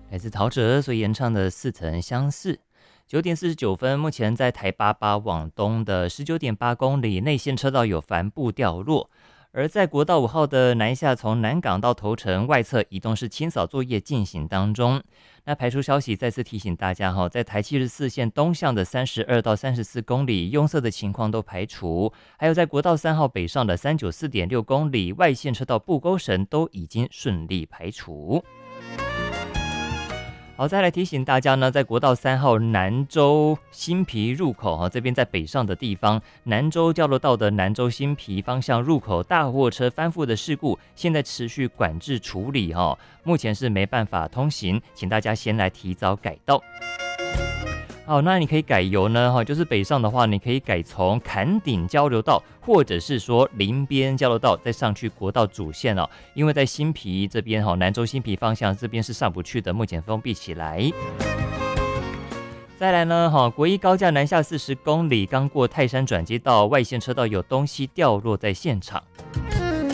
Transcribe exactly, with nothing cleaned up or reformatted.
来自陶喆所演唱的《似曾相识》。九点四十九分，目前在台八八往东的十九点八公里内线车道有帆布掉落，而在国道五号的南下从南港到头城外侧移动式清扫作业进行当中。那排除消息再次提醒大家哈，在台七十四线东向的三十二到三十四公里拥塞的情况都排除，还有在国道三号北上的三九四点六公里外线车道布沟绳都已经顺利排除。好，再来提醒大家呢，在国道三号南州新皮入口哈，这边在北上的地方，南州交流道的南州新皮方向入口大货车翻覆的事故，现在持续管制处理哈，目前是没办法通行，请大家先来提早改道。好，那你可以改由呢，哈，就是北上的话，你可以改从坎顶交流道，或者是说林边交流道，再上去国道主线哦。因为在新皮这边哈，南州新皮方向这边是上不去的，目前封闭起来。再来呢，哈，国一高架南下四十公里，刚过泰山转接道，外线车道有东西掉落在现场。